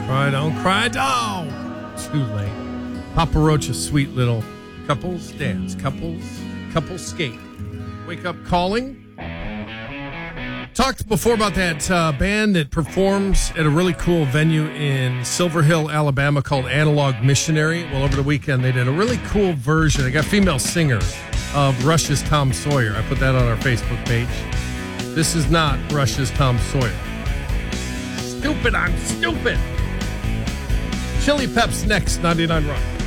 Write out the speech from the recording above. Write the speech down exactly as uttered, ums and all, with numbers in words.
cry, don't cry, don't. Too late. Papa Roach's sweet little couples dance, couples, couples skate. Wake Up Calling. Talked before about that uh, band that performs at a really cool venue in Silver Hill, Alabama called Analog Missionary. Well, over the weekend, they did a really cool version. They got a female singer of Rush's Tom Sawyer. I put that on our Facebook page. This is not Rush's Tom Sawyer. Stupid, I'm stupid. Chili Peps next, ninety-nine Rock.